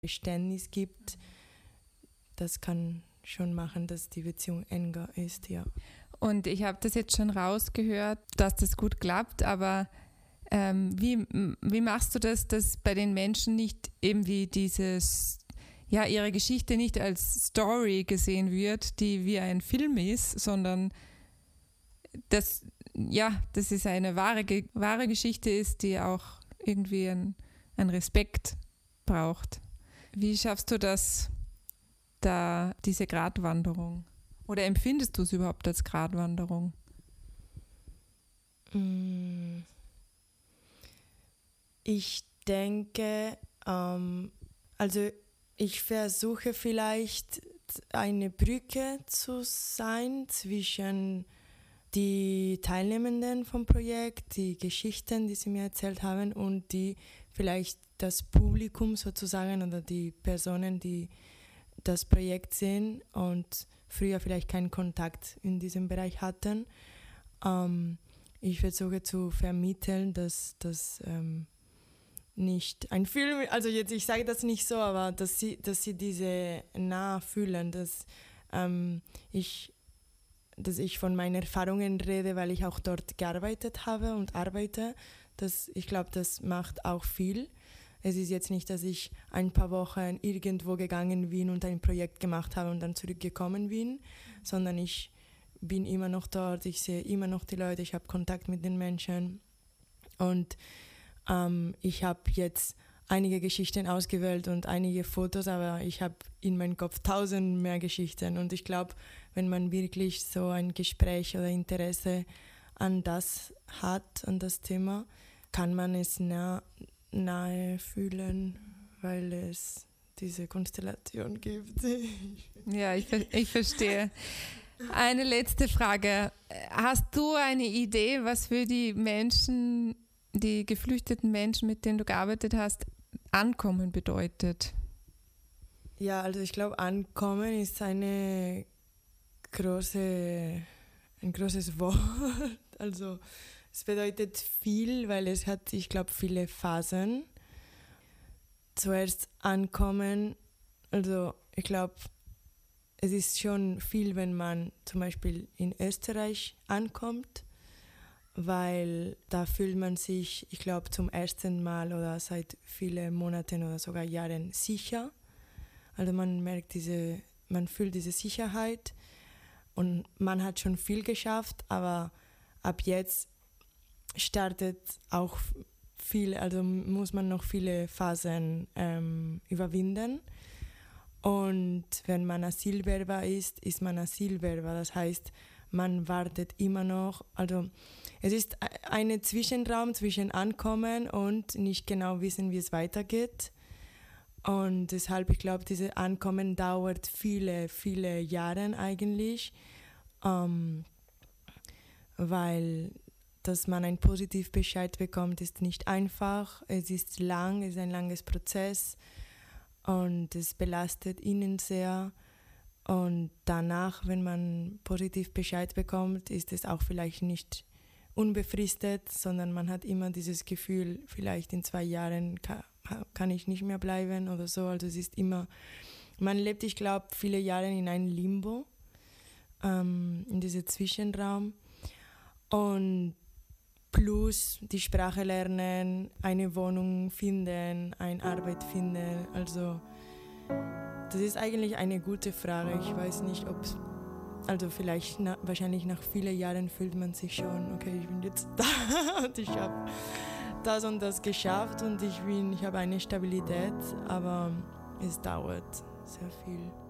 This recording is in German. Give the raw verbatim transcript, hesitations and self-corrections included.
Verständnis gibt, das kann schon machen, dass die Beziehung enger ist, ja. Und ich habe das jetzt schon rausgehört, dass das gut klappt, aber ähm, wie, wie machst du das, dass bei den Menschen nicht irgendwie dieses, ja, ihre Geschichte nicht als Story gesehen wird, die wie ein Film ist, sondern dass, ja, dass es eine wahre, wahre Geschichte ist, die auch irgendwie einen Respekt braucht. Wie schaffst du das, da diese Gratwanderung? Oder empfindest du es überhaupt als Gratwanderung? Ich denke, ähm, also ich versuche vielleicht eine Brücke zu sein zwischen die Teilnehmenden vom Projekt, die Geschichten, die sie mir erzählt haben, und die vielleicht das Publikum sozusagen oder die Personen, die das Projekt sehen und früher vielleicht keinen Kontakt in diesem Bereich hatten. Ähm, ich versuche zu vermitteln, dass das ähm, nicht ein Film, also jetzt ich sage das nicht so, aber dass sie, dass sie diese nah fühlen, dass ähm, ich dass ich von meinen Erfahrungen rede, weil ich auch dort gearbeitet habe und arbeite. Das, ich glaube, das macht auch viel. Es ist jetzt nicht, dass ich ein paar Wochen irgendwo gegangen bin und ein Projekt gemacht habe und dann zurückgekommen bin, sondern ich bin immer noch dort, ich sehe immer noch die Leute, ich habe Kontakt mit den Menschen. Und ähm, ich habe jetzt einige Geschichten ausgewählt und einige Fotos, aber ich habe in meinem Kopf tausend mehr Geschichten. Und ich glaube, wenn man wirklich so ein Gespräch oder Interesse an das hat, an das Thema, kann man es nah, nahe fühlen, weil es diese Konstellation gibt. Ja, ich, ich verstehe. Eine letzte Frage. Hast du eine Idee, was für die Menschen, die geflüchteten Menschen, mit denen du gearbeitet hast, Ankommen bedeutet? Ja, also ich glaube, Ankommen ist eine große, ein großes Wort. Also es bedeutet viel, weil es hat, ich glaube, viele Phasen. Zuerst Ankommen, also ich glaube, es ist schon viel, wenn man zum Beispiel in Österreich ankommt, weil da fühlt man sich, ich glaube, zum ersten Mal oder seit vielen Monaten oder sogar Jahren sicher. Also man merkt diese, man fühlt diese Sicherheit und man hat schon viel geschafft, aber ab jetzt startet auch viel, also muss man noch viele Phasen ähm, überwinden. Und wenn man Asylbewerber ist, ist man Asylbewerber. Das heißt, man wartet immer noch. Also es ist ein Zwischenraum zwischen Ankommen und nicht genau wissen, wie es weitergeht. Und deshalb, ich glaube, dieses Ankommen dauert viele, viele Jahre eigentlich, ähm, weil dass man einen positiven Bescheid bekommt, ist nicht einfach. Es ist lang, es ist ein langes Prozess und es belastet ihnen sehr. Und danach, wenn man positiv Bescheid bekommt, ist es auch vielleicht nicht unbefristet, sondern man hat immer dieses Gefühl, vielleicht in zwei Jahren kann, kann ich nicht mehr bleiben oder so. Also es ist immer, man lebt, ich glaube, viele Jahre in einem Limbo, ähm, in diesem Zwischenraum. Und plus die Sprache lernen, eine Wohnung finden, eine Arbeit finden. Also das ist eigentlich eine gute Frage. Ich weiß nicht, ob es, also vielleicht, na, wahrscheinlich nach vielen Jahren fühlt man sich schon, okay, ich bin jetzt da und ich habe das und das geschafft und ich bin, ich habe eine Stabilität, aber es dauert sehr viel.